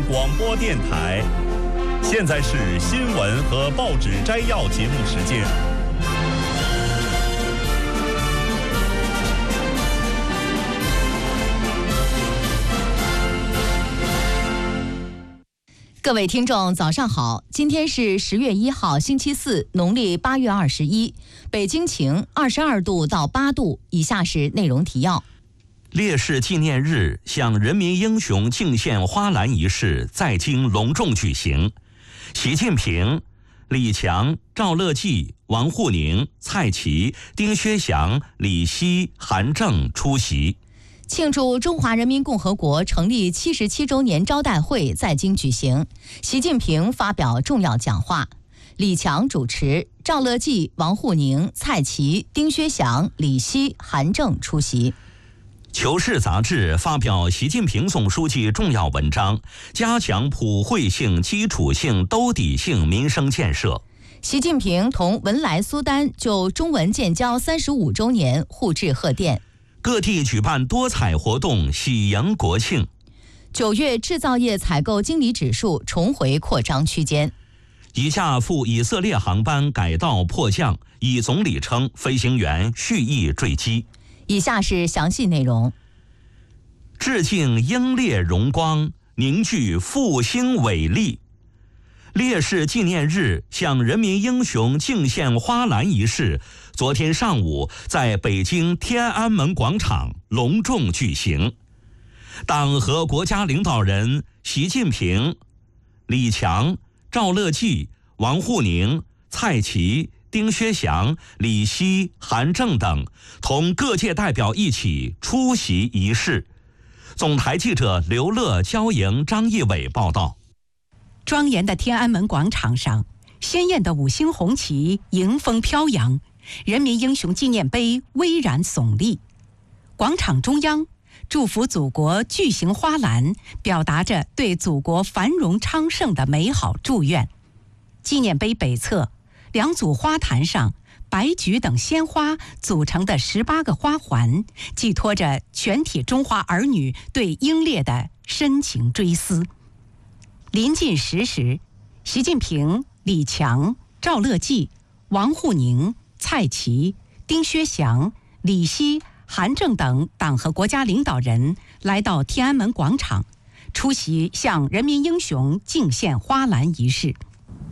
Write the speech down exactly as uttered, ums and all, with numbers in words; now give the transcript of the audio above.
广播电台。现在是新闻和报纸摘要节目时间。 各位听众早上好，今天是十月一号星期四，农历八月二十一，北京晴，二十二度到八度。以下是内容提要。 烈士纪念日向人民英雄敬献花篮仪式在京隆重举行，习近平、李强、赵乐际、王沪宁、蔡奇、丁薛祥、李希、韩正出席。 庆祝中华人民共和国成立七十七周年招待会在京举行，习近平发表重要讲话，李强主持，赵乐际、王沪宁、蔡奇、丁薛祥、李希、韩正出席。 求是杂志发表习近平总书记重要文章，加强普惠性、基础性、兜底性民生建设。 习近平同文莱苏丹就中文建交三十五周年互致贺电。 各地举办多彩活动，喜迎国庆。 九月制造业采购经理指数重回扩张区间。 一架赴以色列航班改道迫降，以总理称飞行员蓄意坠机。 以下是详细内容。 致敬英烈荣光，凝聚复兴伟力。烈士纪念日向人民英雄敬献花篮仪式昨天上午在北京天安门广场隆重举行。党和国家领导人习近平、李强、赵乐际、王沪宁、蔡奇、丁薛祥、李希、韩正等同各界代表一起出席仪式。总台记者刘乐、焦莹、张义伟报道。 庄严的天安门广场上，鲜艳的五星红旗迎风飘扬，人民英雄纪念碑巍然耸立。广场中央，祝福祖国巨型花篮表达着对祖国繁荣昌盛的美好祝愿。纪念碑北侧，两组花坛上白菊等鲜花组成的十八个花环，寄托着全体中华儿女对英烈的深情追思。临近十时，习近平、李强、赵乐际、王沪宁、蔡奇、丁薛祥、李希、韩正等党和国家领导人来到天安门广场，出席向人民英雄敬献花篮仪式。